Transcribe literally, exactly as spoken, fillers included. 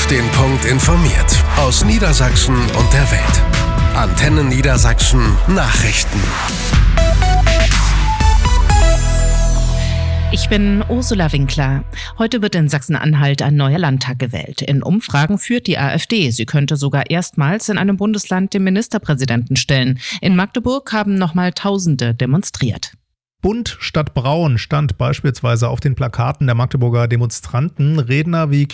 den Punkt informiert. Aus Niedersachsen und der Welt. Antenne Niedersachsen Nachrichten. Ich bin Ursula Winkler. Heute wird in Sachsen-Anhalt ein neuer Landtag gewählt. In Umfragen führt die AfD. Sie könnte sogar erstmals in einem Bundesland den Ministerpräsidenten stellen. In Magdeburg haben nochmal Tausende demonstriert. Bunt statt braun stand beispielsweise auf den Plakaten der Magdeburger Demonstranten. Redner wie